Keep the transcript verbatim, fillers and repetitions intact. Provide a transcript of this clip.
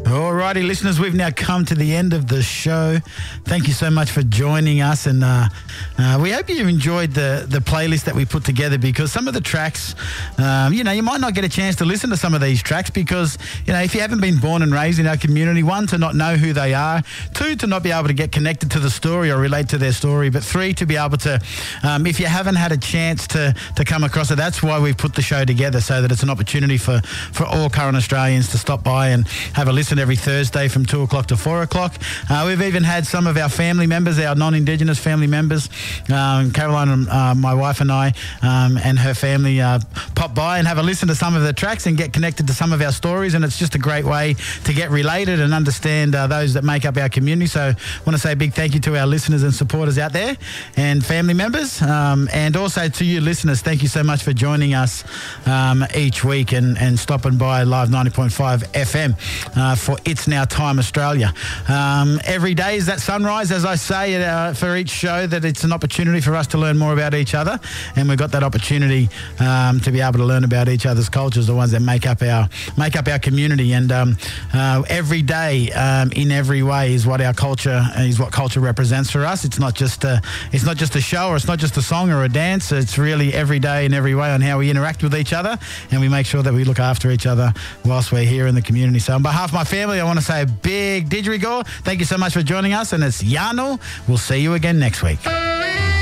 Alrighty, listeners, we've now come to the end of the show. Thank you so much for joining us, and uh, uh, we hope you enjoyed the, the playlist that we put together, because some of the tracks, um, you know, you might not get a chance to listen to some of these tracks because, you know, if you haven't been born and raised in our community, one, to not know who they are, two, to not be able to get connected to the story or relate to their story, but three, to be able to, um, if you haven't had a chance to, to come across it, that's why we've put the show together, so that it's an opportunity for, for all current Australians to stop by and have a listen every Thursday from two o'clock to four o'clock. Uh, we've even had some of our family members, our non-Indigenous family members, um, Caroline, uh, my wife and I, um, and her family uh, pop by and have a listen to some of the tracks and get connected to some of our stories, and it's just a great way to get related and understand uh, those that make up our community. So I want to say a big thank you to our listeners and supporters out there and family members, um, and also to you listeners, thank you so much for joining us um, each week and, and stopping by Live ninety point five F M uh, for It's Now Time Australia. Um, every day is that sunrise, as I say uh, for each show, that it's an opportunity for us to learn more about each other, and we've got that opportunity um, to be able to learn about each other's cultures, the ones that make up our make up our community. And um, uh, every day, um, in every way, is what our culture is, what culture represents for us. It's not just a, it's not just a show, or it's not just a song or a dance. It's really every day in every way on how we interact with each other, and we make sure that we look after each other whilst we're here in the community. So on behalf of my family, I want to say a big didgeridoo. Thank you so much for joining us, and it's Yano. We'll see you again next week.